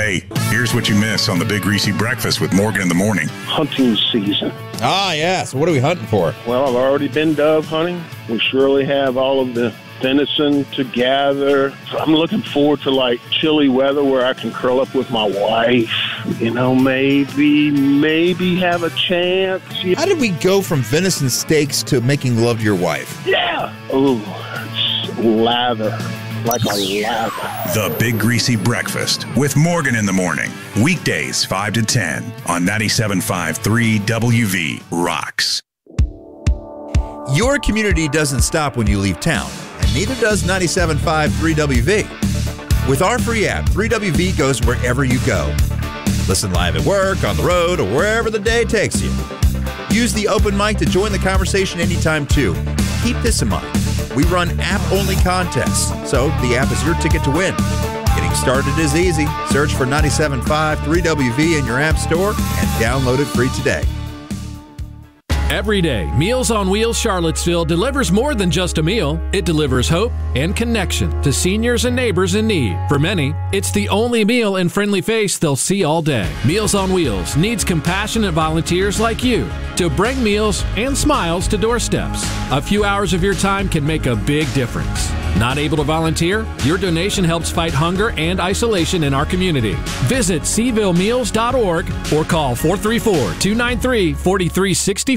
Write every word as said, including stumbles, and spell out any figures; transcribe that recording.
Hey, here's what you miss on the Big Greasy Breakfast with Morgan in the Morning. Hunting season. Ah, yeah. So what are we hunting for? Well, I've already been dove hunting. We surely have all of the venison to gather. I'm looking forward to like chilly weather where I can curl up with my wife. You know, maybe, maybe have a chance. How did we go from venison steaks to making love to your wife? Yeah. Ooh, it's lather. Like a lather. The Big Greasy Breakfast with Morgan in the Morning. Weekdays five to ten on ninety-seven point five three W V Rocks. Your community doesn't stop when you leave town, and neither does ninety-seven point five three W V. With our free app, three W V goes wherever you go. Listen live at work, on the road, or wherever the day takes you. Use the open mic to join the conversation anytime, too. Keep this in mind. We run app-only contests, so the app is your ticket to win. Getting started is easy. Search for ninety-seven point five three W V in your app store and download it free today. Every day, Meals on Wheels Charlottesville delivers more than just a meal. It delivers hope and connection to seniors and neighbors in need. For many, it's the only meal and friendly face they'll see all day. Meals on Wheels needs compassionate volunteers like you to bring meals and smiles to doorsteps. A few hours of your time can make a big difference. Not able to volunteer? Your donation helps fight hunger and isolation in our community. Visit seville meals dot org or call four three four, two nine three, four three six four.